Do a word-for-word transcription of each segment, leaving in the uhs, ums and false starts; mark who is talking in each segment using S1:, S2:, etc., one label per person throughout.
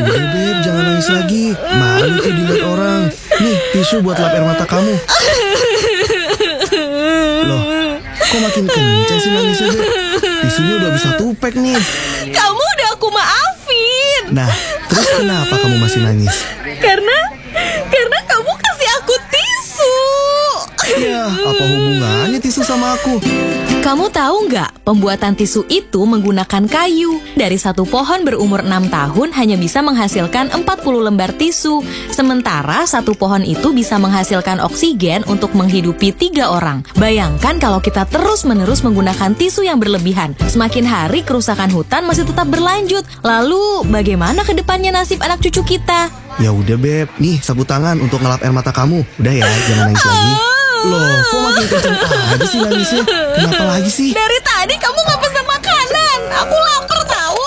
S1: Udah Beb, jangan nangis lagi. Malu tuh dilihat orang. Nih, tisu buat lap air mata kamu. Loh, kok makin kenceng sih nangisnya Beb? Tisunya udah bisa tupek nih.
S2: Kamu udah aku maafin.
S1: Nah, terus kenapa kamu masih nangis?
S2: Karena, karena kamu kasih aku tisu.
S1: Ya, apa hubungannya tisu sama aku?
S2: Kamu tahu nggak, pembuatan tisu itu menggunakan kayu. Dari satu pohon berumur enam tahun hanya bisa menghasilkan empat puluh lembar tisu. Sementara satu pohon itu bisa menghasilkan oksigen untuk menghidupi tiga orang. Bayangkan kalau kita terus-menerus menggunakan tisu yang berlebihan. Semakin hari kerusakan hutan masih tetap berlanjut. Lalu bagaimana ke depannya nasib anak cucu kita?
S1: Ya udah Beb, nih sapu tangan untuk ngelap air mata kamu. Udah ya, jangan nangis lagi. Loh, kok makin kenceng aja sih nangisnya? Kenapa lagi sih?
S2: Dari tadi kamu nggak pesan makanan. Aku lapar tahu.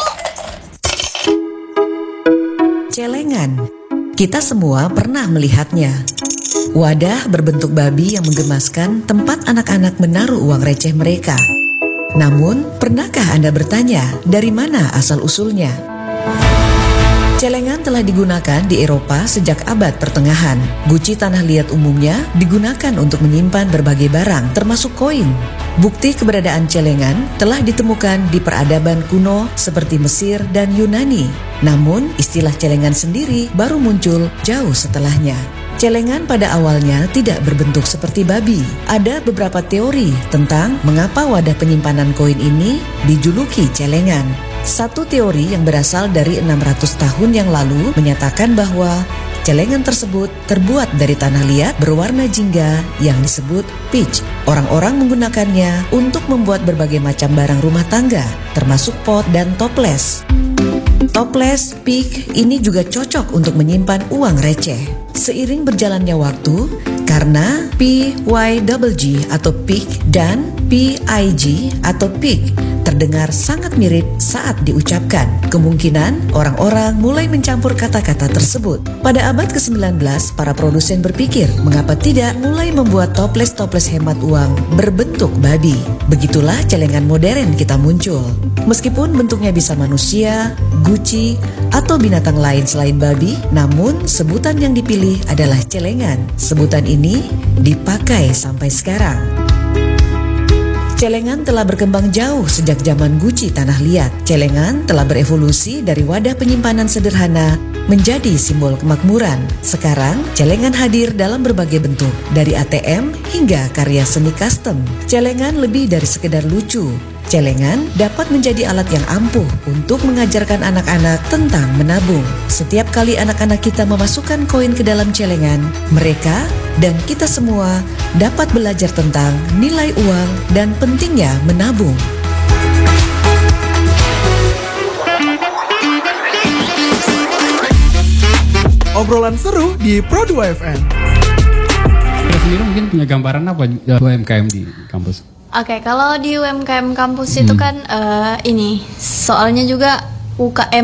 S3: Celengan. Kita semua pernah melihatnya. Wadah berbentuk babi yang menggemaskan tempat anak-anak menaruh uang receh mereka. Namun, pernahkah Anda bertanya dari mana asal-usulnya? Celengan telah digunakan di Eropa sejak abad pertengahan. Guci tanah liat umumnya digunakan untuk menyimpan berbagai barang, termasuk koin. Bukti keberadaan celengan telah ditemukan di peradaban kuno seperti Mesir dan Yunani. Namun, istilah celengan sendiri baru muncul jauh setelahnya. Celengan pada awalnya tidak berbentuk seperti babi. Ada beberapa teori tentang mengapa wadah penyimpanan koin ini dijuluki celengan. Satu teori yang berasal dari enam ratus tahun yang lalu menyatakan bahwa celengan tersebut terbuat dari tanah liat berwarna jingga yang disebut pitch. Orang-orang menggunakannya untuk membuat berbagai macam barang rumah tangga, termasuk pot dan toples. Toples, pik, ini juga cocok untuk menyimpan uang receh. Seiring berjalannya waktu, karena P Y G atau pik dan P I G atau pik terdengar sangat mirip saat diucapkan. Kemungkinan orang-orang mulai mencampur kata-kata tersebut. Pada abad ke sembilan belas, para produsen berpikir, mengapa tidak mulai membuat toples-toples hemat uang berbentuk babi. Begitulah celengan modern kita muncul. Meskipun bentuknya bisa manusia, guci, atau binatang lain selain babi, namun sebutan yang dipilih adalah celengan. Sebutan ini dipakai sampai sekarang. Celengan telah berkembang jauh sejak zaman Guci tanah liat. Celengan telah berevolusi dari wadah penyimpanan sederhana menjadi simbol kemakmuran. Sekarang, celengan hadir dalam berbagai bentuk, dari A T M hingga karya seni custom. Celengan lebih dari sekedar lucu. Celengan dapat menjadi alat yang ampuh untuk mengajarkan anak-anak tentang menabung. Setiap kali anak-anak kita memasukkan koin ke dalam celengan, mereka dan kita semua dapat belajar tentang nilai uang dan pentingnya menabung.
S4: Obrolan seru di Pro dua F M.
S5: Kita sendiri mungkin punya gambaran apa U M K M di kampus?
S6: Oke, okay, kalau di U M K M kampus hmm. itu kan uh, ini soalnya juga U K M